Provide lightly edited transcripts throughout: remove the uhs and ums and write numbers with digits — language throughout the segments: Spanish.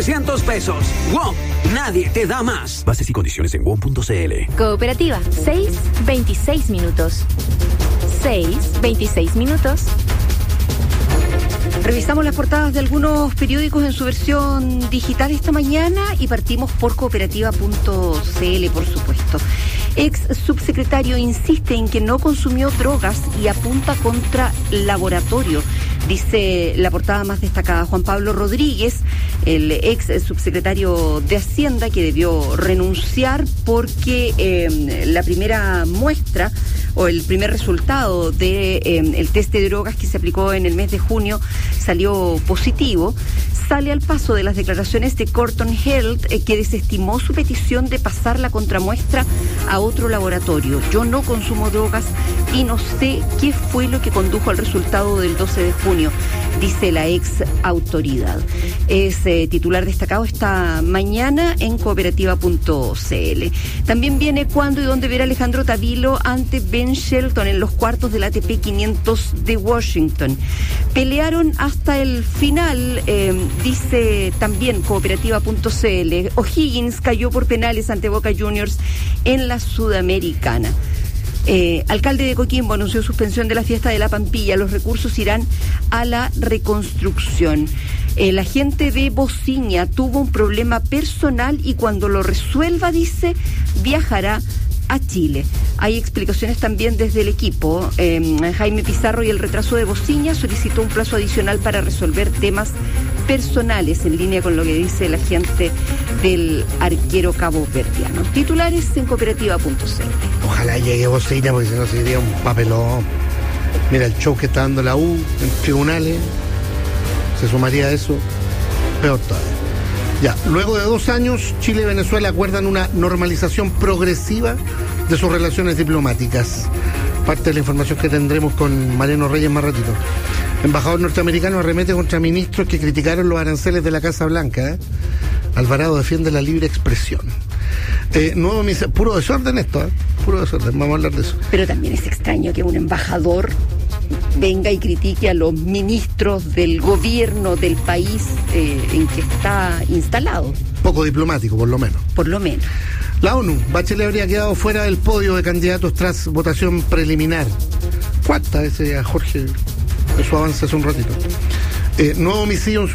$900. WOM, nadie te da más. Bases y condiciones en WOM.cl. Cooperativa, 6:26 minutos. 6:26 minutos. Revisamos las portadas de algunos periódicos en su versión digital esta mañana y partimos por cooperativa.cl, por supuesto. Ex subsecretario insiste en que no consumió drogas y apunta contra laboratorio. Dice la portada más destacada. Juan Pablo Rodríguez, el ex subsecretario de Hacienda, que debió renunciar porque la primera muestra o el primer resultado de el test de drogas que se aplicó en el mes de junio salió positivo, sale al paso de las declaraciones de Corton Health, que desestimó su petición de pasar la contramuestra a otro laboratorio. Yo no consumo drogas y no sé qué fue lo que condujo al resultado del 12 de junio, dice la ex autoridad. Es titular destacado esta mañana en cooperativa.cl. También viene cuándo y dónde verá Alejandro Tavilo ante Ben Shelton en los cuartos del ATP 500 de Washington. Pelearon hasta el final, dice también cooperativa.cl. O'Higgins cayó por penales ante Boca Juniors en la Sudamericana. Alcalde de Coquimbo anunció suspensión de la fiesta de la Pampilla. Los recursos irán a la reconstrucción. La gente de Bociña tuvo un problema personal y cuando lo resuelva, dice, viajará a Chile. Hay explicaciones también desde el equipo. Jaime Pizarro y el retraso de Bociña solicitó un plazo adicional para resolver temas personales, en línea con lo que dice la gente del arquero caboverdiano. Titulares en cooperativa.cl. Ojalá llegue Bociña, porque si no sería un papelón. Mira el show que está dando la U en tribunales, se sumaría a eso, peor todavía. Ya, luego de 2 años, Chile y Venezuela acuerdan una normalización progresiva de sus relaciones diplomáticas. Parte de la información que tendremos con Mariano Reyes más ratito. Embajador norteamericano arremete contra ministros que criticaron los aranceles de la Casa Blanca. Alvarado defiende la libre expresión. Puro desorden esto, puro desorden, vamos a hablar de eso. Pero también es extraño que un embajador venga y critique a los ministros del gobierno del país en que está instalado. Poco diplomático, por lo menos. Por lo menos. La ONU, Bachelet habría quedado fuera del podio de candidatos tras votación preliminar. ¿Cuántas veces a Jorge en su avance hace un ratito? Nuevo homicidio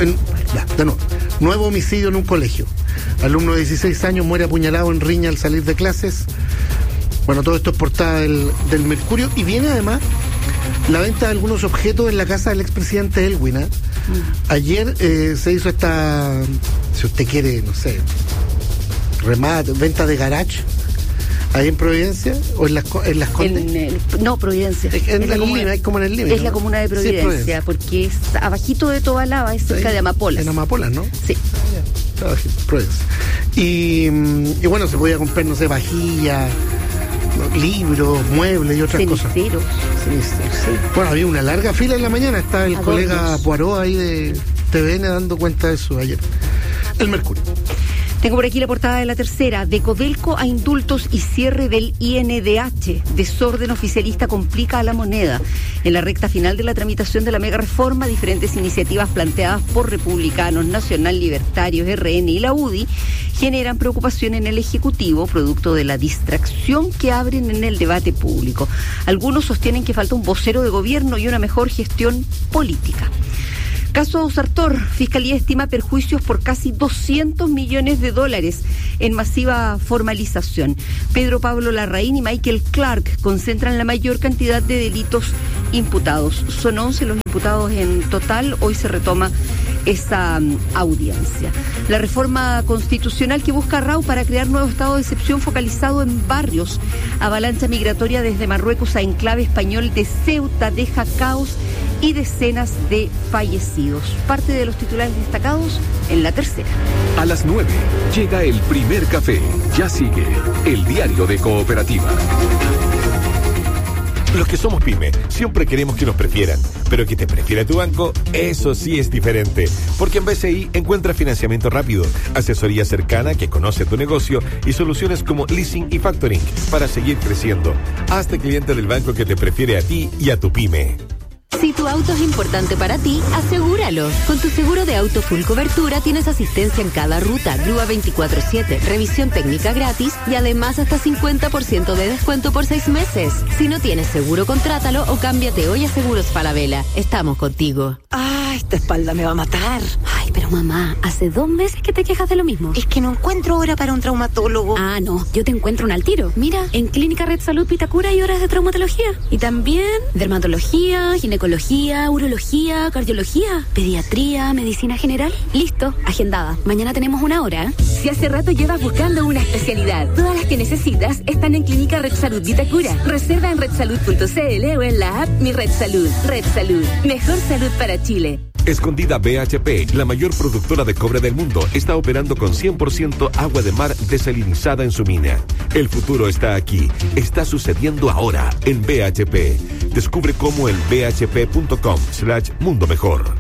Nuevo homicidio en un colegio. Alumno de 16 años muere apuñalado en riña al salir de clases. Bueno, todo esto es portada del Mercurio. Y viene además la venta de algunos objetos en la casa del expresidente Elwin. Ayer se hizo esta, si usted quiere, no sé, remate, venta de garage, ahí en Providencia o en las Condes. No, Providencia. En la comuna, es como en el límite. Es, ¿no?, la comuna de Providencia, sí, porque es abajito de Tobalaba, es cerca de Amapolas. En Amapolas, ¿no? Sí. Providencia. Y bueno, se podía comprar, no sé, vajilla, libros, muebles y otras cosas. Ceniceros. Sí. Bueno, había una larga fila en la mañana. Estaba el colega Poirot ahí de TVN dando cuenta de eso ayer. El Mercurio. Tengo por aquí la portada de La Tercera. De Codelco a indultos y cierre del INDH. Desorden oficialista complica a la moneda. En la recta final de la tramitación de la mega reforma, diferentes iniciativas planteadas por republicanos, Nacional Libertarios, RN y la UDI generan preocupación en el Ejecutivo, producto de la distracción que abren en el debate público. Algunos sostienen que falta un vocero de gobierno y una mejor gestión política. Caso Sartor, Fiscalía estima perjuicios por casi $200 millones en masiva formalización. Pedro Pablo Larraín y Michael Clark concentran la mayor cantidad de delitos imputados. Son 11 los imputados en total. Hoy se retoma esa audiencia. La reforma constitucional que busca Rau para crear nuevo estado de excepción focalizado en barrios. Avalancha migratoria desde Marruecos a enclave español de Ceuta deja caos y decenas de fallecidos. Parte de los titulares destacados en La Tercera. A las 9 llega el primer café. Ya sigue el diario de Cooperativa. Los que somos pyme siempre queremos que nos prefieran, pero que te prefiera tu banco, eso sí es diferente. Porque en BCI encuentras financiamiento rápido, asesoría cercana que conoce tu negocio y soluciones como leasing y factoring para seguir creciendo. Hazte cliente del banco que te prefiere a ti y a tu pyme. Si tu auto es importante para ti, asegúralo. Con tu seguro de auto full cobertura tienes asistencia en cada ruta, grúa 24/7, revisión técnica gratis y además hasta 50% de descuento por 6 meses. Si no tienes seguro, contrátalo o cámbiate hoy a Seguros Falabella. Estamos contigo. ¡Ah, esta espalda me va a matar! Ay, pero mamá, hace 2 meses que te quejas de lo mismo. Es que no encuentro hora para un traumatólogo. Ah, no, yo te encuentro un al tiro. Mira, en Clínica Red Salud Vitacura hay horas de traumatología. Y también dermatología, ginecología, urología, cardiología, pediatría, medicina general. Listo, agendada. Mañana tenemos una hora. Si hace rato llevas buscando una especialidad, todas las que necesitas están en Clínica Red Salud Vitacura. Reserva en redsalud.cl o en la app Mi Red Salud. Red Salud, mejor salud para Chile. Escondida BHP, la mayor productora de cobre del mundo, está operando con 100% agua de mar desalinizada en su mina. El futuro está aquí. Está sucediendo ahora en BHP. Descubre cómo en bhp.com/mundo mejor.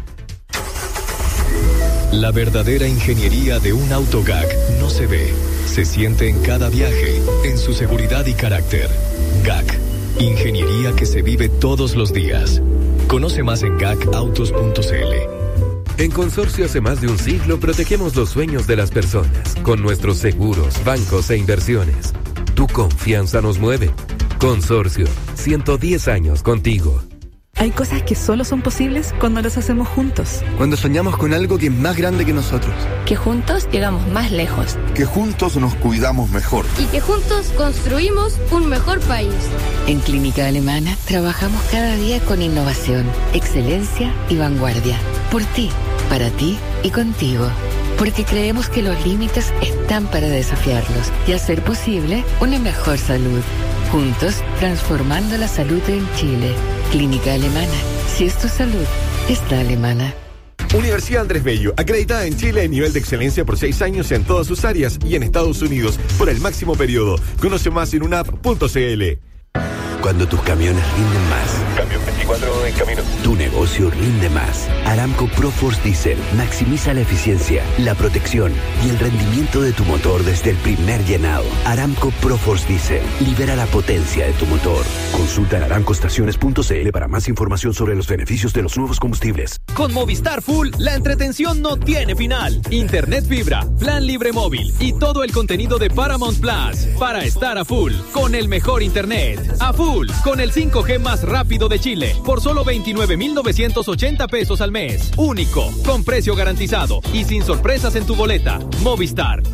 La verdadera ingeniería de un auto GAC no se ve, se siente en cada viaje, en su seguridad y carácter. GAC, ingeniería que se vive todos los días. Conoce más en gacautos.cl. En Consorcio hace más de un siglo protegemos los sueños de las personas con nuestros seguros, bancos e inversiones. Tu confianza nos mueve. Consorcio, 110 años contigo. Hay cosas que solo son posibles cuando las hacemos juntos. Cuando soñamos con algo que es más grande que nosotros. Que juntos llegamos más lejos. Que juntos nos cuidamos mejor. Y que juntos construimos un mejor país. En Clínica Alemana trabajamos cada día con innovación, excelencia y vanguardia. Por ti, para ti y contigo. Porque creemos que los límites están para desafiarlos y hacer posible una mejor salud. Juntos, transformando la salud en Chile. Clínica Alemana. Si es tu salud, está alemana. Universidad Andrés Bello, acreditada en Chile en nivel de excelencia por 6 años en todas sus áreas y en Estados Unidos por el máximo periodo. Conoce más en unap.cl. Cuando tus camiones rinden más. Camión 24 en camino. Tu negocio rinde más. Aramco ProForce Diesel maximiza la eficiencia, la protección y el rendimiento de tu motor desde el primer llenado. Aramco ProForce Diesel libera la potencia de tu motor. Consulta en aramcoestaciones.cl para más información sobre los beneficios de los nuevos combustibles. Con Movistar Full, la entretención no tiene final. Internet fibra, plan libre móvil y todo el contenido de Paramount Plus para estar a full con el mejor internet. A full con el 5G más rápido de Chile por solo 29,980 pesos al mes. Único, con precio garantizado y sin sorpresas en tu boleta. Movistar.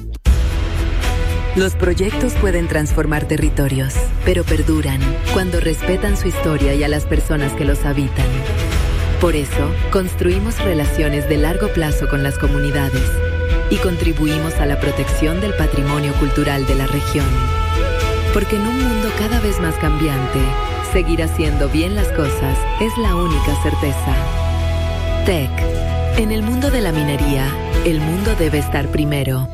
Los proyectos pueden transformar territorios, pero perduran cuando respetan su historia y a las personas que los habitan. Por eso, construimos relaciones de largo plazo con las comunidades y contribuimos a la protección del patrimonio cultural de la región. Porque en un mundo cada vez más cambiante, seguir haciendo bien las cosas es la única certeza. TEC. En el mundo de la minería, el mundo debe estar primero.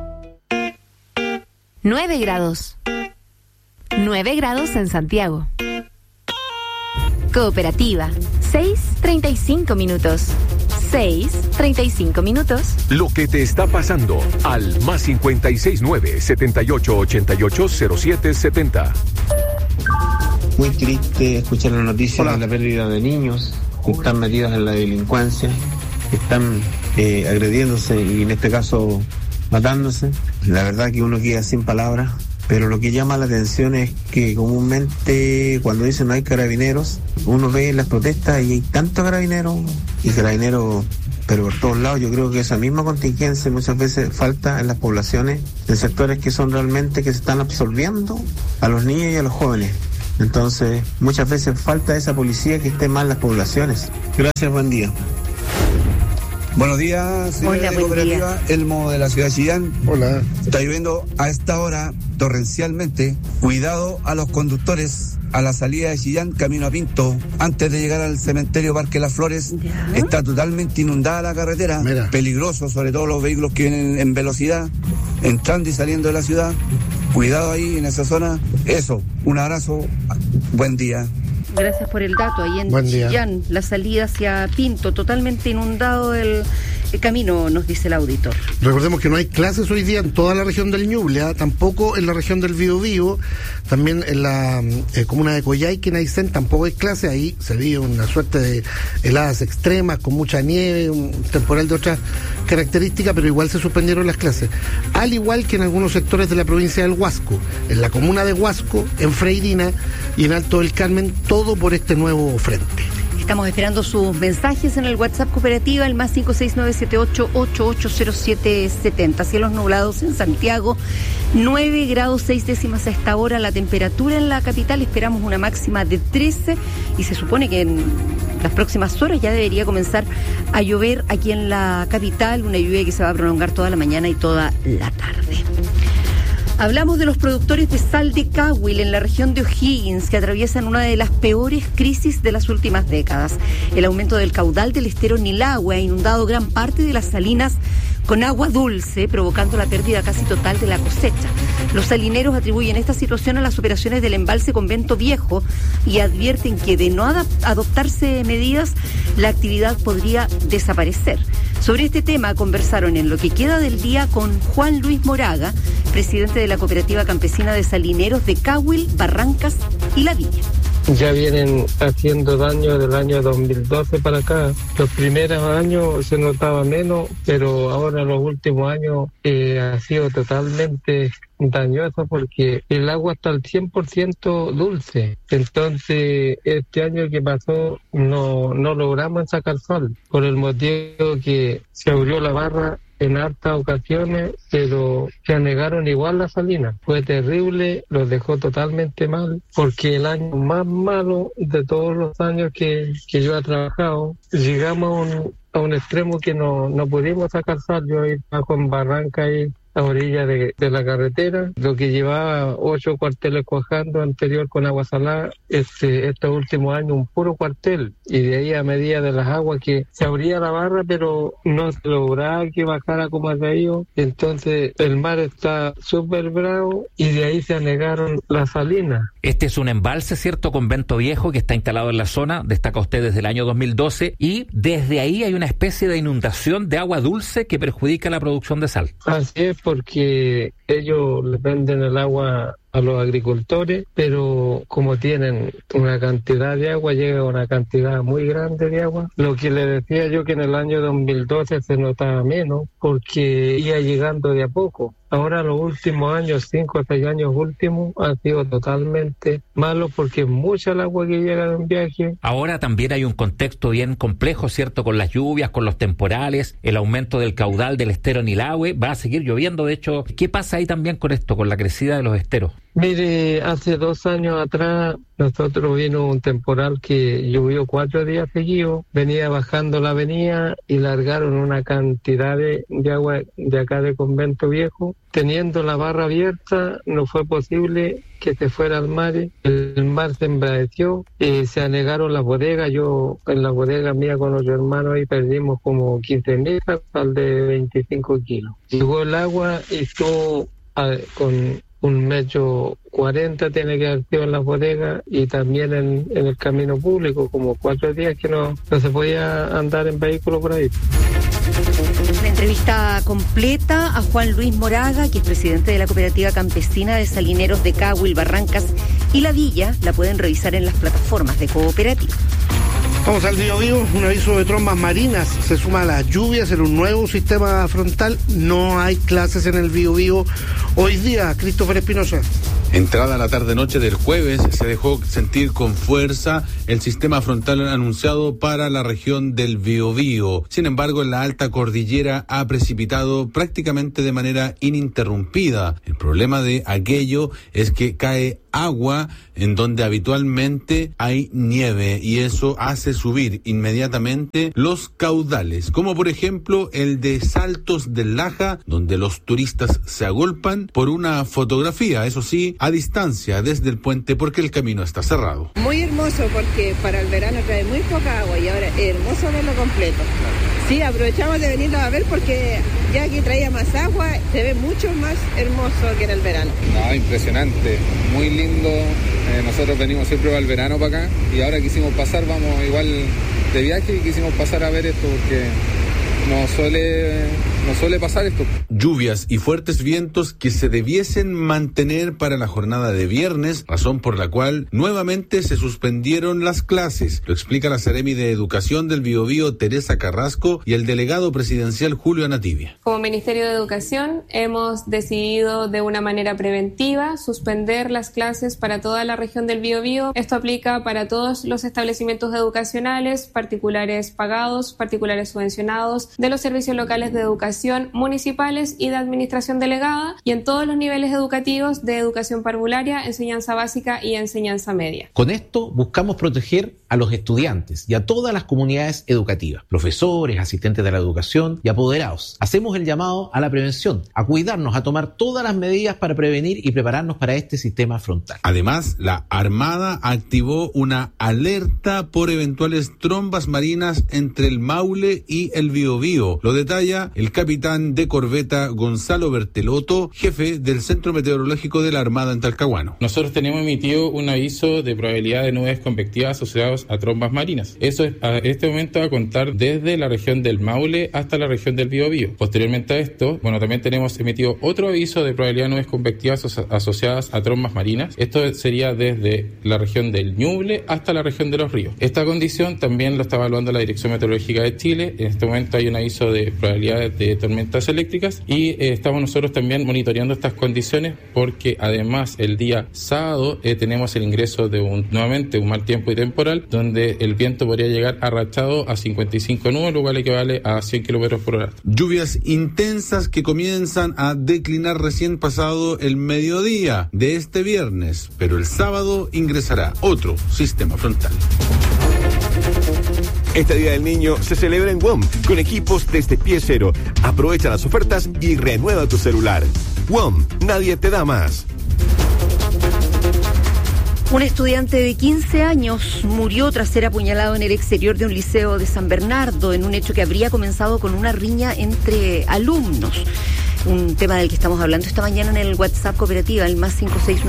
9 grados. 9 grados en Santiago. Cooperativa. 6:35 minutos. 6:35 minutos. Lo que te está pasando al más 569-7888-0770. Muy triste escuchar la noticia de la pérdida de niños que están metidos en la delincuencia, que están agrediéndose y en este caso matándose. La verdad que uno queda sin palabras, pero lo que llama la atención es que comúnmente cuando dicen no hay carabineros, uno ve las protestas y hay tantos carabineros pero por todos lados. Yo creo que esa misma contingencia muchas veces falta en las poblaciones, en sectores que son realmente que se están absorbiendo a los niños y a los jóvenes. Entonces muchas veces falta esa policía que esté más en las poblaciones. Gracias, buen día. Buenos días, señora de Cooperativa, Elmo de la ciudad de Chillán. Hola. Está lloviendo a esta hora torrencialmente. Cuidado a los conductores a la salida de Chillán, camino a Pinto. Antes de llegar al cementerio Parque Las Flores, está totalmente inundada la carretera. Mira. Peligroso, sobre todo los vehículos que vienen en velocidad, entrando y saliendo de la ciudad. Cuidado ahí en esa zona. Eso, un abrazo, buen día. Gracias por el dato. Ahí en Chillán, la salida hacia Pinto, totalmente inundado el camino, nos dice el auditor. Recordemos que no hay clases hoy día en toda la región del Ñuble, tampoco en la región del Biobío, también en la comuna de Coyhaique, en Aysén, tampoco hay clases. Ahí se vive una suerte de heladas extremas, con mucha nieve, un temporal de otras características, pero igual se suspendieron las clases. Al igual que en algunos sectores de la provincia del Huasco, en la comuna de Huasco, en Freirina y en Alto del Carmen, todo por este nuevo frente. Estamos esperando sus mensajes en el WhatsApp Cooperativa, el más 56978880770. Cielos nublados en Santiago, 9 grados 6 décimas a esta hora. La temperatura en la capital, esperamos una máxima de 13 y se supone que en las próximas horas ya debería comenzar a llover aquí en la capital, una lluvia que se va a prolongar toda la mañana y toda la tarde. Hablamos de los productores de sal de Cahuil en la región de O'Higgins, que atraviesan una de las peores crisis de las últimas décadas. El aumento del caudal del estero Nilagüe ha inundado gran parte de las salinas con agua dulce, provocando la pérdida casi total de la cosecha. Los salineros atribuyen esta situación a las operaciones del embalse Convento Viejo y advierten que de no adoptarse medidas, la actividad podría desaparecer. Sobre este tema conversaron en lo que queda del día con Juan Luis Moraga, presidente de la Cooperativa Campesina de Salineros de Cahuil, Barrancas y La Viña. Ya vienen haciendo daño del año 2012 para acá. Los primeros años se notaba menos, pero ahora los últimos años ha sido totalmente dañoso porque el agua está al 100% dulce. Entonces, este año que pasó no logramos sacar sol por el motivo que se abrió la barra en hartas ocasiones, pero se anegaron igual las salinas. Fue terrible, los dejó totalmente mal, porque el año más malo de todos los años que yo he trabajado, llegamos a un extremo que no pudimos sacar sal. Yo ahí bajo en Barranca y a orilla de la carretera, lo que llevaba 8 cuarteles cuajando anterior con agua salada, estos últimos años un puro cuartel, y de ahí a medida de las aguas que se abría la barra, pero no se lograba que bajara como ha traído. Entonces el mar está súper bravo y de ahí se anegaron las salinas. Este es un embalse, ¿cierto? Convento Viejo, que está instalado en la zona, destaca usted desde el año 2012, y desde ahí hay una especie de inundación de agua dulce que perjudica la producción de sal. Así es, porque ellos le venden el agua a los agricultores, pero como tienen una cantidad de agua, llega una cantidad muy grande de agua. Lo que le decía yo, que en el año 2012 se notaba menos, porque iba llegando de a poco. Ahora los últimos años, 5 o 6 años últimos, han sido totalmente malos porque es mucha el agua que llega de un viaje. Ahora también hay un contexto bien complejo, ¿cierto? Con las lluvias, con los temporales, el aumento del caudal del estero Nilagüe. Va a seguir lloviendo, de hecho. ¿Qué pasa ahí también con esto, con la crecida de los esteros? Mire, hace 2 años atrás nosotros vino un temporal que llovió 4 días seguidos, venía bajando la avenida y largaron una cantidad de agua de acá de Convento Viejo. Teniendo la barra abierta no fue posible que se fuera al mar, el mar se embradeció, se anegaron las bodegas. Yo en la bodega mía con los hermanos ahí perdimos como 15.000 sal de 25 kilos. Llegó el agua y estuvo con 1,40 m tiene que haber sido en la bodega y también en el camino público, como 4 días que no se podía andar en vehículo por ahí. La entrevista completa a Juan Luis Moraga, que es presidente de la Cooperativa Campesina de Salineros de Cahuil, Barrancas y La Villa, la pueden revisar en las plataformas de Cooperativa. Vamos al Biobío, un aviso de trombas marinas, se suma a las lluvias en un nuevo sistema frontal, no hay clases en el Biobío hoy día. Christopher Espinosa. Entrada la tarde-noche del jueves, se dejó sentir con fuerza el sistema frontal anunciado para la región del Biobío. Sin embargo, en la alta cordillera ha precipitado prácticamente de manera ininterrumpida. El problema de aquello es que cae agua en donde habitualmente hay nieve y eso hace subir inmediatamente los caudales, como por ejemplo el de Saltos del Laja, donde los turistas se agolpan por una fotografía, eso sí, a distancia desde el puente porque el camino está cerrado. Muy hermoso porque para el verano trae muy poca agua y ahora es hermoso verlo completo. Sí, aprovechamos de venirlo a ver porque ya que traía más agua, se ve mucho más hermoso que en el verano. No, impresionante, muy lindo. Nosotros venimos siempre al verano para acá y ahora quisimos pasar, vamos igual de viaje y quisimos pasar a ver esto porque no suele pasar esto. Lluvias y fuertes vientos que se debiesen mantener para la jornada de viernes, razón por la cual nuevamente se suspendieron las clases. Lo explica la Seremi de Educación del Biobío, Teresa Carrasco, y el delegado presidencial Julio Anativia. Como Ministerio de Educación hemos decidido de una manera preventiva suspender las clases para toda la región del Biobío. Esto aplica para todos los establecimientos educacionales, particulares pagados, particulares subvencionados, de los servicios locales de educación municipales y de administración delegada, y en todos los niveles educativos de educación parvularia, enseñanza básica y enseñanza media. Con esto buscamos proteger a los estudiantes y a todas las comunidades educativas, profesores, asistentes de la educación y apoderados. Hacemos el llamado a la prevención, a cuidarnos, a tomar todas las medidas para prevenir y prepararnos para este sistema frontal. Además, la Armada activó una alerta por eventuales trombas marinas entre el Maule y el Biobío. Lo detalla el capitán de corbeta Gonzalo Bertelotto, jefe del Centro Meteorológico de la Armada en Talcahuano. Nosotros tenemos emitido un aviso de probabilidad de nubes convectivas asociadas a trombas marinas. Eso es a este momento a contar desde la región del Maule hasta la región del Biobío. Posteriormente a esto, también tenemos emitido otro aviso de probabilidad de nubes convectivas asociadas a trombas marinas. Esto sería desde la región del Ñuble hasta la región de los ríos. Esta condición también lo está evaluando la Dirección Meteorológica de Chile. En este momento hay un aviso de probabilidad de tormentas eléctricas y estamos nosotros también monitoreando estas condiciones, porque además el día sábado tenemos el ingreso de nuevamente un mal tiempo y temporal, donde el viento podría llegar arrachado a 55 nubes, lo cual equivale a 100 kilómetros por hora. Lluvias intensas que comienzan a declinar recién pasado el mediodía de este viernes, pero el sábado ingresará otro sistema frontal. Este Día del Niño se celebra en WOM con equipos desde pie cero. Aprovecha las ofertas y renueva tu celular. WOM, nadie te da más. Un estudiante de 15 años murió tras ser apuñalado en el exterior de un liceo de San Bernardo, en un hecho que habría comenzado con una riña entre alumnos. Un tema del que estamos hablando esta mañana en el WhatsApp Cooperativa, el más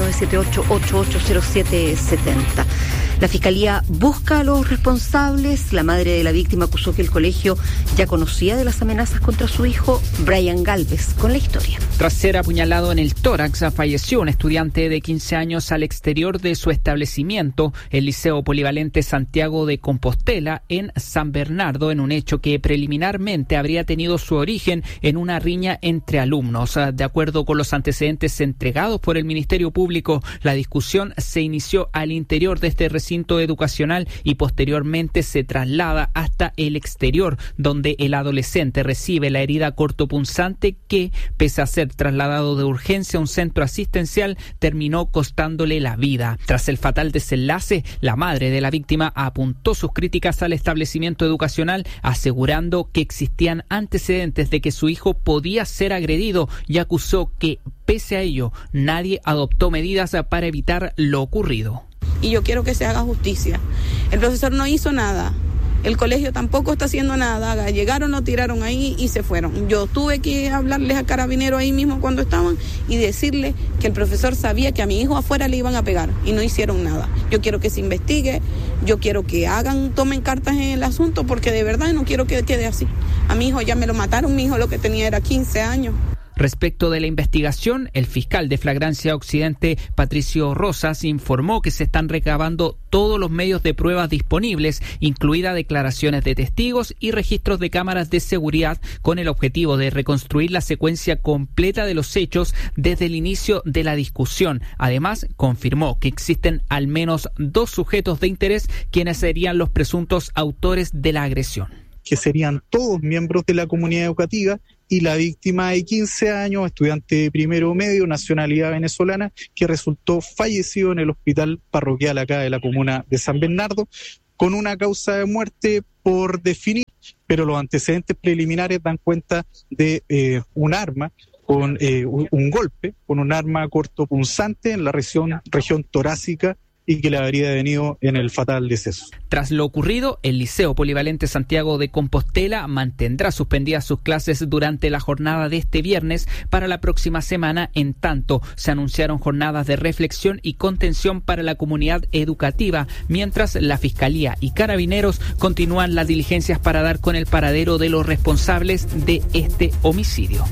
56978880770. La Fiscalía busca a los responsables. La madre de la víctima acusó que el colegio ya conocía de las amenazas contra su hijo. Brian Galvez con la historia. Tras ser apuñalado en el tórax, falleció un estudiante de 15 años al exterior de su establecimiento, el Liceo Polivalente Santiago de Compostela, en San Bernardo, en un hecho que preliminarmente habría tenido su origen en una riña entre alumnos. De acuerdo con los antecedentes entregados por el Ministerio Público, la discusión se inició al interior de este recinto educacional y posteriormente se traslada hasta el exterior, donde el adolescente recibe la herida cortopunzante que, pese a ser trasladado de urgencia a un centro asistencial, terminó costándole la vida. Tras el fatal desenlace, la madre de la víctima apuntó sus críticas al establecimiento educacional, asegurando que existían antecedentes de que su hijo podía ser agredido, y acusó que, pese a ello, nadie adoptó medidas para evitar lo ocurrido. Y yo quiero que se haga justicia. El profesor no hizo nada. El colegio tampoco está haciendo nada. Llegaron, lo tiraron ahí y se fueron. Yo tuve que hablarles a Carabineros ahí mismo cuando estaban y decirle que el profesor sabía que a mi hijo afuera le iban a pegar y no hicieron nada. Yo quiero que se investigue, yo quiero que tomen cartas en el asunto, porque de verdad no quiero que quede así. A mi hijo ya me lo mataron, mi hijo lo que tenía era 15 años. Respecto de la investigación, el fiscal de Flagrancia Occidente, Patricio Rosas, informó que se están recabando todos los medios de pruebas disponibles, incluidas declaraciones de testigos y registros de cámaras de seguridad, con el objetivo de reconstruir la secuencia completa de los hechos desde el inicio de la discusión. Además, confirmó que existen al menos 2 sujetos de interés quienes serían los presuntos autores de la agresión. Que serían todos miembros de la comunidad educativa, y la víctima de 15 años, estudiante de primero medio, nacionalidad venezolana, que resultó fallecido en el hospital parroquial acá de la comuna de San Bernardo, con una causa de muerte por definir, pero los antecedentes preliminares dan cuenta de un arma, con un golpe, con un arma cortopunzante en la región torácica y que le habría devenido en el fatal deceso. Tras lo ocurrido, el Liceo Polivalente Santiago de Compostela mantendrá suspendidas sus clases durante la jornada de este viernes para la próxima semana. En tanto, se anunciaron jornadas de reflexión y contención para la comunidad educativa, mientras la Fiscalía y Carabineros continúan las diligencias para dar con el paradero de los responsables de este homicidio.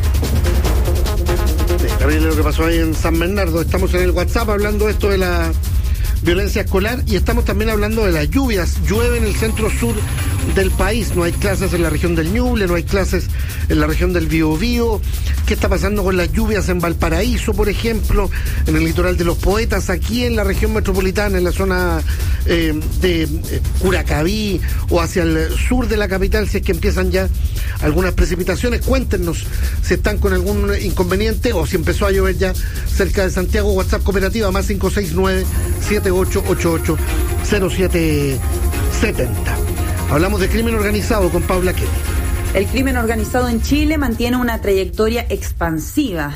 Terrible lo que pasó ahí en San Bernardo. Estamos en el WhatsApp hablando esto de la violencia escolar y estamos también hablando de las lluvias. Llueve en el centro sur del país, no hay clases en la región del Ñuble, no hay clases en la región del Biobío. ¿Qué está pasando con las lluvias en Valparaíso, por ejemplo, en el litoral de los Poetas, aquí en la región metropolitana, en la zona de Curacaví o hacia el sur de la capital, si es que empiezan ya algunas precipitaciones? Cuéntenos si están con algún inconveniente o si empezó a llover ya cerca de Santiago. WhatsApp Cooperativa más 569-7888-0770. Hablamos de crimen organizado con Paula Kelly. El crimen organizado en Chile mantiene una trayectoria expansiva.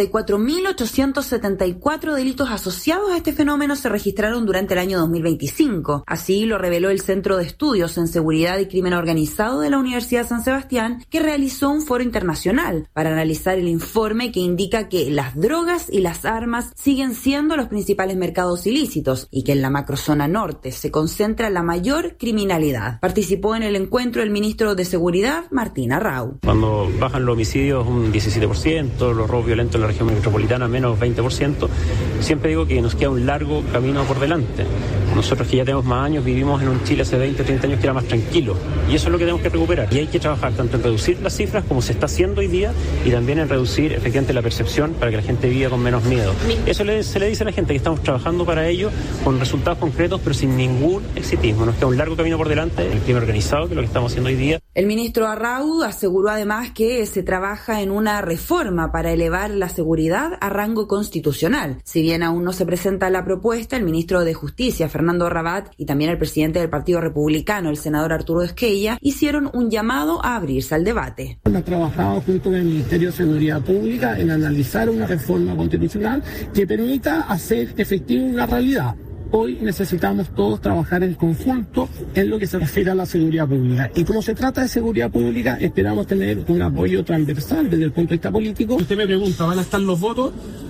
94.874 delitos asociados a este fenómeno se registraron durante el año 2025. Así lo reveló el Centro de Estudios en Seguridad y Crimen Organizado de la Universidad San Sebastián, que realizó un foro internacional para analizar el informe que indica que las drogas y las armas siguen siendo los principales mercados ilícitos y que en la macrozona norte se concentra la mayor criminalidad. Participó en el encuentro el ministro de Seguridad, Martín Arrau. Cuando bajan los homicidios un 17%, los robos violentos en la región metropolitana menos 20%, siempre digo que nos queda un largo camino por delante. Nosotros que ya tenemos más años vivimos en un Chile hace 20 o 30 años que era más tranquilo y eso es lo que tenemos que recuperar. Y hay que trabajar tanto en reducir las cifras como se está haciendo hoy día y también en reducir efectivamente la percepción para que la gente viva con menos miedo. Eso se le dice a la gente que estamos trabajando para ello con resultados concretos pero sin ningún exitismo. Nos queda un largo camino por delante, el crimen organizado, que es lo que estamos haciendo hoy día. El ministro Arrau aseguró además que se trabaja en una reforma para elevar la seguridad a rango constitucional. Si bien aún no se presenta la propuesta, el ministro de Justicia, Fernando Rabat, y también el presidente del Partido Republicano, el senador Arturo Esquella, hicieron un llamado a abrirse al debate. Hemos trabajado junto con el Ministerio de Seguridad Pública en analizar una reforma constitucional que permita hacer efectiva una realidad. Hoy necesitamos todos trabajar en conjunto en lo que se refiere a la seguridad pública. Y como se trata de seguridad pública, esperamos tener un apoyo transversal desde el punto de vista político. Usted me pregunta, ¿van a estar los votos?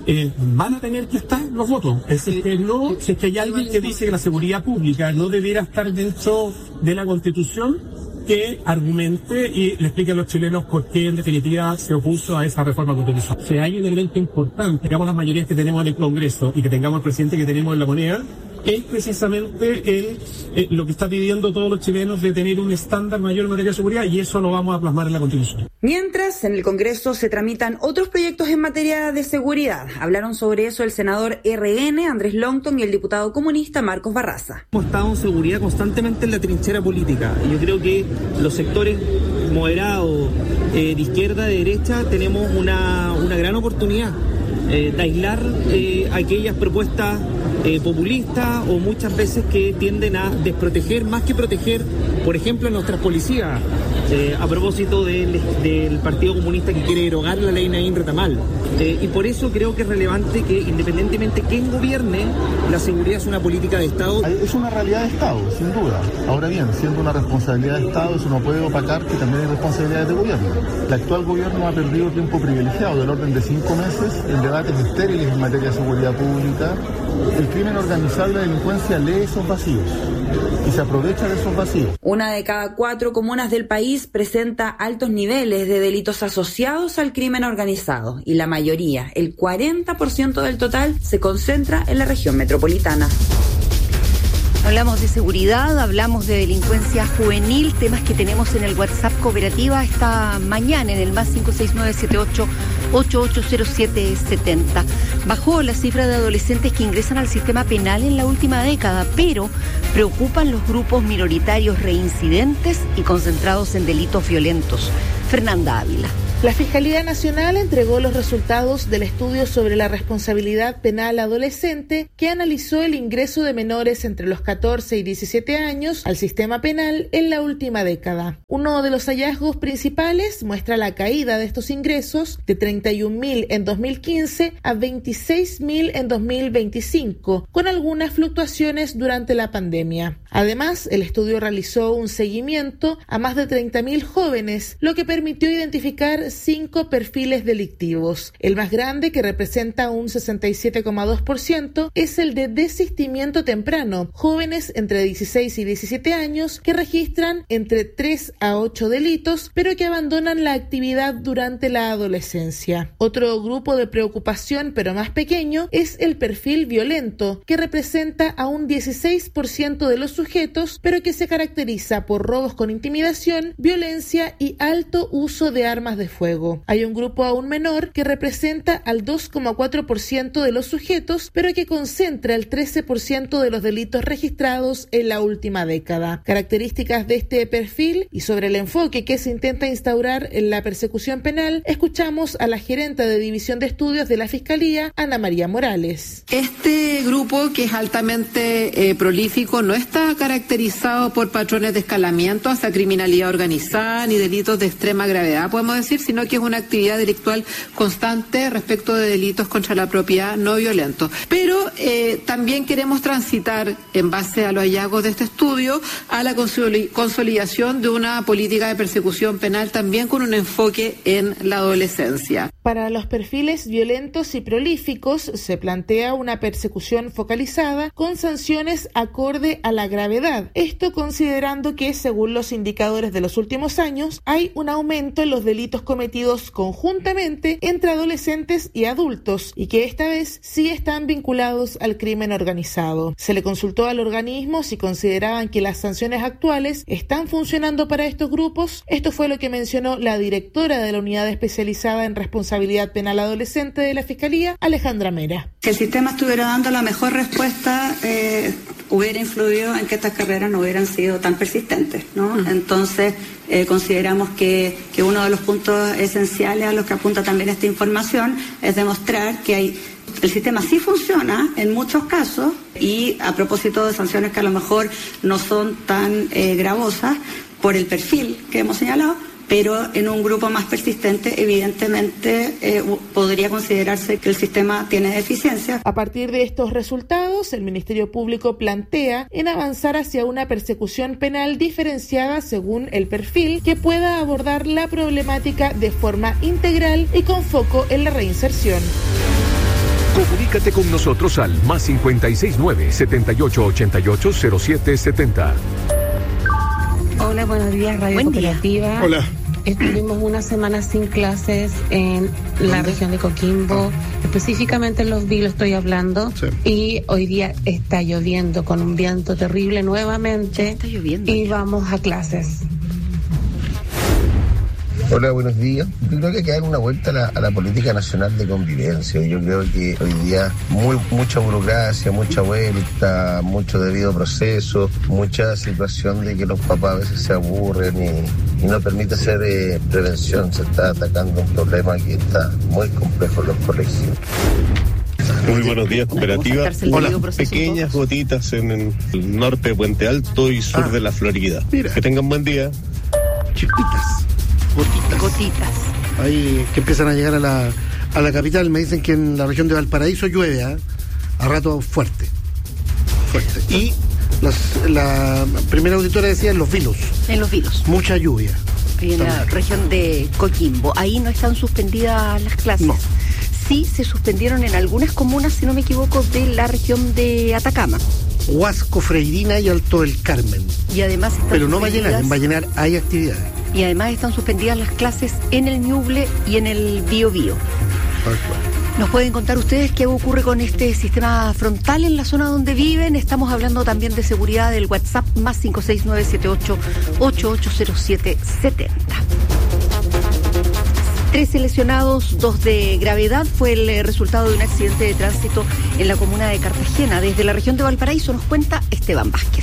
Van a tener que estar los votos. Es decir, que no, si es que hay alguien que dice que la seguridad pública no debiera estar dentro de la Constitución, que argumente y le explique a los chilenos por qué en definitiva se opuso a esa reforma constitucional. Si hay un elemento importante, tengamos las mayorías que tenemos en el Congreso y que tengamos el presidente que tenemos en la moneda, es precisamente lo que está pidiendo todos los chilenos de tener un estándar mayor en materia de seguridad y eso lo vamos a plasmar en la Constitución. Mientras, en el Congreso se tramitan otros proyectos en materia de seguridad. Hablaron sobre eso el senador RN, Andrés Longton, y el diputado comunista Marcos Barraza. Hemos estado en seguridad constantemente en la trinchera política y yo creo que los sectores moderados, de izquierda, de derecha, tenemos una gran oportunidad de aislar aquellas propuestas populistas o muchas veces que tienden a desproteger más que proteger, por ejemplo, a nuestras policías, a propósito del Partido Comunista que quiere derogar la ley Naín Retamal. Y por eso creo que es relevante que independientemente quién gobierne, la seguridad es una política de Estado. Es una realidad de Estado, sin duda. Ahora bien, siendo una responsabilidad de Estado, eso no puede opacar que también hay responsabilidades de gobierno. El actual gobierno ha perdido tiempo privilegiado del orden de 5 meses en debates estériles en materia de seguridad pública. El crimen organizado y la delincuencia lee esos vacíos y se aprovecha de esos vacíos. Una de cada 4 comunas del país presenta altos niveles de delitos asociados al crimen organizado y la mayoría, el 40% del total, se concentra en la región metropolitana. Hablamos de seguridad, hablamos de delincuencia juvenil, temas que tenemos en el WhatsApp Cooperativa esta mañana en el más 569-78-880770. Bajó la cifra de adolescentes que ingresan al sistema penal en la última década, pero preocupan los grupos minoritarios reincidentes y concentrados en delitos violentos. Fernanda Ávila. La Fiscalía Nacional entregó los resultados del estudio sobre la responsabilidad penal adolescente que analizó el ingreso de menores entre los 14 y 17 años al sistema penal en la última década. Uno de los hallazgos principales muestra la caída de estos ingresos de 31.000 en 2015 a 26.000 en 2025, con algunas fluctuaciones durante la pandemia. Además, el estudio realizó un seguimiento a más de 30.000 jóvenes, lo que permitió identificar 5 perfiles delictivos. El más grande, que representa un 67,2%, es el de desistimiento temprano, jóvenes entre 16 y 17 años que registran entre 3 a 8 delitos, pero que abandonan la actividad durante la adolescencia. Otro grupo de preocupación, pero más pequeño, es el perfil violento, que representa a un 16% de los sujetos, pero que se caracteriza por robos con intimidación, violencia y alto uso de armas de fuego. Hay un grupo aún menor que representa al 2,4% de los sujetos, pero que concentra el 13% de los delitos registrados en la última década. Características de este perfil y sobre el enfoque que se intenta instaurar en la persecución penal, escuchamos a la gerenta de División de Estudios de la Fiscalía, Ana María Morales. Este grupo, que es altamente prolífico, no está caracterizado por patrones de escalamiento hacia criminalidad organizada ni delitos de extrema gravedad, podemos decir, sino que es una actividad delictual constante respecto de delitos contra la propiedad no violentos. Pero también queremos transitar, en base a los hallazgos de este estudio, a la consolidación de una política de persecución penal también con un enfoque en la adolescencia. Para los perfiles violentos y prolíficos se plantea una persecución focalizada con sanciones acorde a la gravedad. Esto considerando que, según los indicadores de los últimos años, hay un aumento en los delitos cometidos conjuntamente entre adolescentes y adultos y que esta vez sí están vinculados al crimen organizado. Se le consultó al organismo si consideraban que las sanciones actuales están funcionando para estos grupos. Esto fue lo que mencionó la directora de la Unidad Especializada en Responsabilidad Penal Adolescente de la Fiscalía, Alejandra Mera. Si el sistema estuviera dando la mejor respuesta, hubiera influido en que estas carreras no hubieran sido tan persistentes, ¿no? Entonces, consideramos que uno de los puntos esenciales a los que apunta también esta información es demostrar que el sistema sí funciona en muchos casos, y a propósito de sanciones que a lo mejor no son tan gravosas por el perfil que hemos señalado, pero en un grupo más persistente, evidentemente, podría considerarse que el sistema tiene deficiencias. A partir de estos resultados, el Ministerio Público plantea en avanzar hacia una persecución penal diferenciada según el perfil, que pueda abordar la problemática de forma integral y con foco en la reinserción. Comunícate con nosotros al +569 78880770. Hola, buenos días, Radio Cooperativa. Hola. Estuvimos una semana sin clases en la región de Coquimbo, específicamente en Los Vilos estoy hablando, sí. Y hoy día está lloviendo con un viento terrible nuevamente. Está lloviendo. Y vamos a clases. Hola, buenos días. Yo creo que hay que dar una vuelta a la política nacional de convivencia. Yo creo que hoy día mucha burocracia, mucha vuelta, mucho debido proceso, mucha situación de que los papás a veces se aburren y no permite hacer prevención. Se está atacando un problema que está muy complejo en los colegios. Muy buenos días, Cooperativa. Hola. Pequeñas gotitas en el norte de Puente Alto y sur de la Florida. Mira. Que tengan buen día. Chiquitas. Gotitas. Ahí que empiezan a llegar a la capital. Me dicen que en la región de Valparaíso llueve, a rato fuerte. Y la primera auditora decía en Los Vilos. En Los Vilos. Mucha lluvia. Y en la región de Coquimbo. Ahí no están suspendidas las clases. No. Sí se suspendieron en algunas comunas, si no me equivoco, de la región de Atacama. Huasco, Freirina y Alto del Carmen. Y además están Pero no Vallenar, en Vallenar hay actividades. Y además están suspendidas las clases en el Ñuble y en el Biobío. ¿Nos pueden contar ustedes qué ocurre con este sistema frontal en la zona donde viven? Estamos hablando también de seguridad del WhatsApp +56978880770. 13 lesionados, 2 de gravedad, fue el resultado de un accidente de tránsito en la comuna de Cartagena. Desde la región de Valparaíso nos cuenta Esteban Vázquez.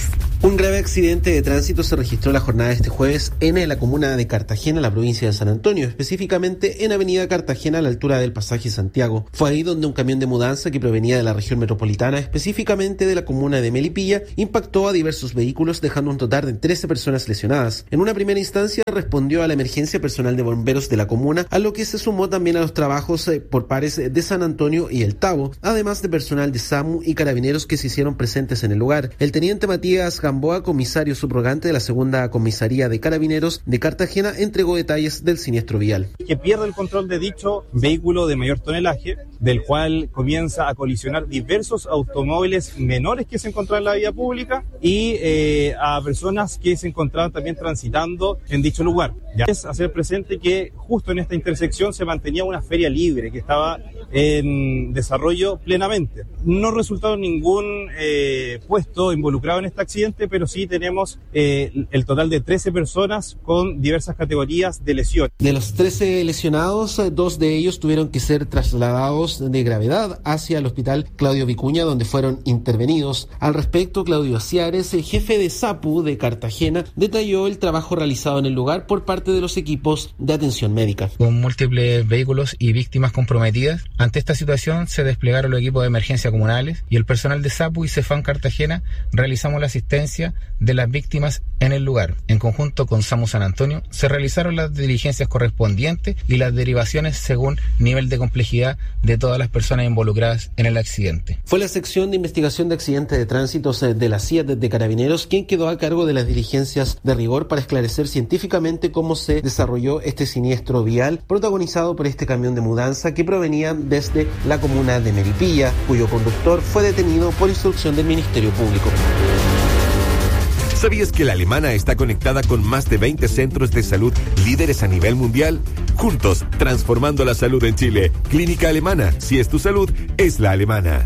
Un grave accidente de tránsito se registró la jornada de este jueves en la comuna de Cartagena, la provincia de San Antonio, específicamente en Avenida Cartagena a la altura del pasaje Santiago. Fue ahí donde un camión de mudanza que provenía de la región metropolitana, específicamente de la comuna de Melipilla, impactó a diversos vehículos, dejando un total de 13 personas lesionadas. En una primera instancia respondió a la emergencia personal de bomberos de la comuna, a lo que se sumó también a los trabajos por pares de San Antonio y El Tabo, además de personal de SAMU y carabineros que se hicieron presentes en el lugar. El teniente Matías Gamboa, comisario subrogante de la segunda comisaría de carabineros de Cartagena, entregó detalles del siniestro vial. Que pierde el control de dicho vehículo de mayor tonelaje, del cual comienza a colisionar diversos automóviles menores que se encontraban en la vía pública y a personas que se encontraban también transitando en dicho lugar. Ya es hacer presente que justo en esta intersección se mantenía una feria libre que estaba en desarrollo plenamente. No resultó ningún puesto involucrado en este accidente, pero sí tenemos el total de 13 personas con diversas categorías de lesión. De los 13 lesionados, 2 de ellos tuvieron que ser trasladados de gravedad hacia el hospital Claudio Vicuña, donde fueron intervenidos. Al respecto, Claudio Ciares, el jefe de SAPU de Cartagena, detalló el trabajo realizado en el lugar por parte de los equipos de atención médica. Con múltiples vehículos y víctimas comprometidas, ante esta situación se desplegaron los equipos de emergencia comunales y el personal de SAPU y CEFAM Cartagena realizamos la asistencia de las víctimas en el lugar. En conjunto con SAMU San Antonio se realizaron las diligencias correspondientes y las derivaciones según nivel de complejidad de todas las personas involucradas en el accidente. Fue la sección de investigación de accidentes de tránsito de la CIA de Carabineros quien quedó a cargo de las diligencias de rigor para esclarecer científicamente cómo se desarrolló este siniestro vial protagonizado por este camión de mudanza que provenía desde la comuna de Melipilla, cuyo conductor fue detenido por instrucción del Ministerio Público. ¿Sabías que La Alemana está conectada con más de 20 centros de salud líderes a nivel mundial? Juntos, transformando la salud en Chile. Clínica Alemana. Si es tu salud, es La Alemana.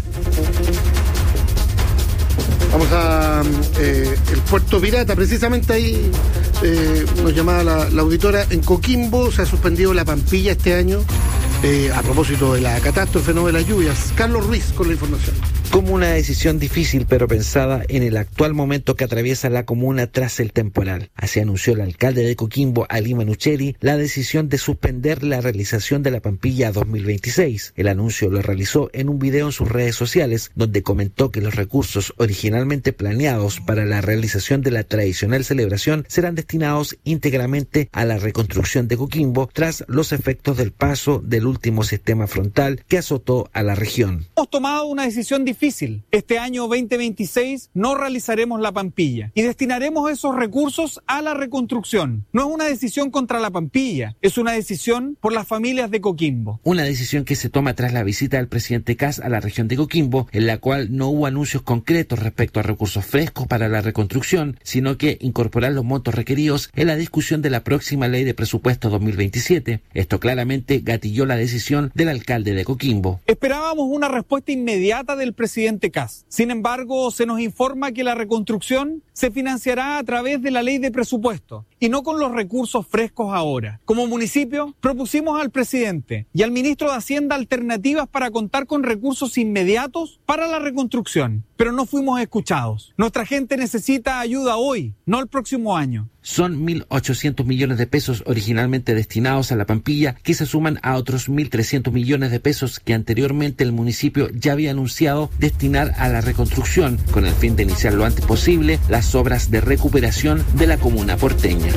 Vamos a el Puerto Pirata, precisamente ahí nos llamaba la auditora. En Coquimbo se ha suspendido la Pampilla este año a propósito de la catástrofe, no de las lluvias. Carlos Ruiz con la información. Como una decisión difícil pero pensada en el actual momento que atraviesa la comuna tras el temporal. Así anunció el alcalde de Coquimbo, Ali Manucheri, la decisión de suspender la realización de la Pampilla 2026. El anuncio lo realizó en un video en sus redes sociales, donde comentó que los recursos originalmente planeados para la realización de la tradicional celebración serán destinados íntegramente a la reconstrucción de Coquimbo tras los efectos del paso del último sistema frontal que azotó a la región. Hemos tomado una decisión difícil. Este año 2026 no realizaremos la Pampilla y destinaremos esos recursos a la reconstrucción. No es una decisión contra la Pampilla, es una decisión por las familias de Coquimbo. Una decisión que se toma tras la visita del presidente Kast a la región de Coquimbo, en la cual no hubo anuncios concretos respecto a recursos frescos para la reconstrucción, sino que incorporar los montos requeridos en la discusión de la próxima ley de presupuesto 2027. Esto claramente gatilló la decisión del alcalde de Coquimbo. Esperábamos una respuesta inmediata del presidente Kast. Sin embargo, se nos informa que la reconstrucción se financiará a través de la ley de presupuesto y no con los recursos frescos ahora. Como municipio, propusimos al presidente y al ministro de Hacienda alternativas para contar con recursos inmediatos para la reconstrucción, pero no fuimos escuchados. Nuestra gente necesita ayuda hoy, no el próximo año. Son 1.800 millones de pesos originalmente destinados a la Pampilla, que se suman a otros 1.300 millones de pesos que anteriormente el municipio ya había anunciado destinar a la reconstrucción, con el fin de iniciar lo antes posible las obras de recuperación de la comuna porteña.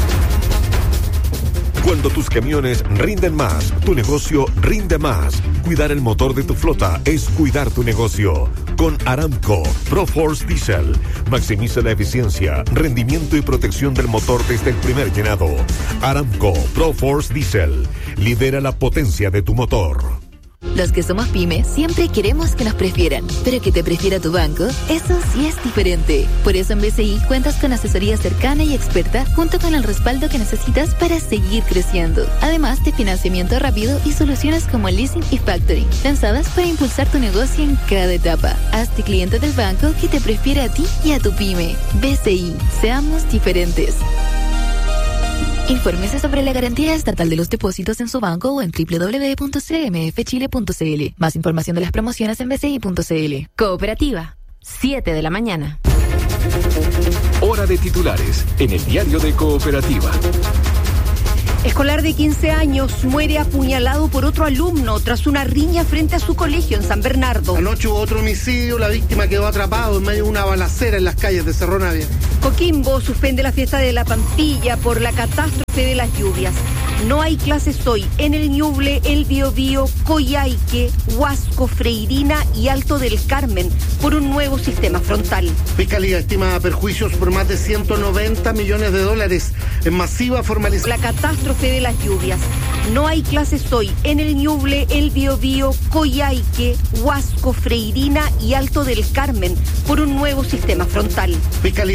Cuando tus camiones rinden más, tu negocio rinde más. Cuidar el motor de tu flota es cuidar tu negocio. Con Aramco ProForce Diesel. Maximiza la eficiencia, rendimiento y protección del motor desde el primer llenado. Aramco ProForce Diesel. Lidera la potencia de tu motor. Los que somos pyme siempre queremos que nos prefieran, pero que te prefiera tu banco, eso sí es diferente. Por eso en BCI cuentas con asesoría cercana y experta junto con el respaldo que necesitas para seguir creciendo. Además de financiamiento rápido y soluciones como leasing y factoring, pensadas para impulsar tu negocio en cada etapa. Hazte cliente del banco que te prefiere a ti y a tu pyme. BCI, seamos diferentes. Infórmese sobre la garantía estatal de los depósitos en su banco o en www.cmfchile.cl. Más información de las promociones en bci.cl. Cooperativa, 7 de la mañana. Hora de titulares en el diario de Cooperativa. Escolar de 15 años muere apuñalado por otro alumno tras una riña frente a su colegio en San Bernardo. Anoche hubo otro homicidio, la víctima quedó atrapado en medio de una balacera en las calles de Cerro Navia. Coquimbo suspende la fiesta de la Pampilla por la catástrofe de las lluvias. No hay clases hoy en el Ñuble, el Biobío, Coyhaique, Huasco, Freirina y Alto del Carmen por un nuevo sistema frontal. Fiscalía estima perjuicios por más de $190 millones en masiva formalización. La catástrofe de las lluvias. No hay clases hoy en el Ñuble, el Biobío, Coyhaique, Huasco, Freirina y Alto del Carmen por un nuevo sistema frontal. Fiscalía